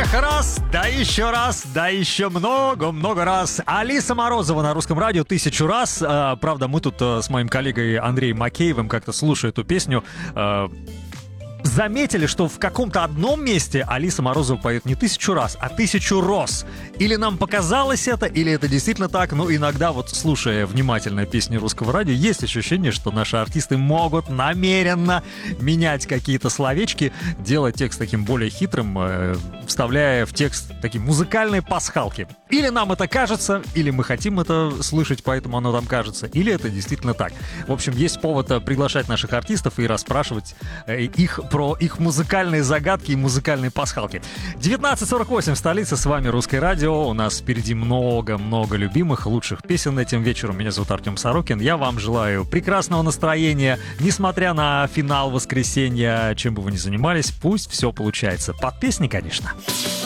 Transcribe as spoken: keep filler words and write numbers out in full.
Эх, раз, да еще раз, да еще много-много раз. Алиса Морозова на Русском радио тысячу раз. А, правда, мы тут а, с моим коллегой Андреем Макеевым, как-то слушая эту песню, а, заметили, что в каком-то одном месте Алиса Морозова поет не тысячу раз, а тысячу роз. Или нам показалось это, или это действительно так. Но иногда, вот слушая внимательно песни Русского радио, есть ощущение, что наши артисты могут намеренно менять какие-то словечки, делать текст таким более хитрым, э, вставляя в текст такие музыкальные пасхалки. Или нам это кажется, или мы хотим это слышать, поэтому оно нам кажется, или это действительно так. В общем, есть повод приглашать наших артистов и расспрашивать э, их про их музыкальные загадки и музыкальные пасхалки. девятнадцать сорок восемь в столице, с вами Русское радио. У нас впереди много-много любимых, лучших песен этим вечером. Меня зовут Артем Сорокин. Я вам желаю прекрасного настроения, несмотря на финал воскресенья. Чем бы вы ни занимались, пусть все получается. Под песни, конечно.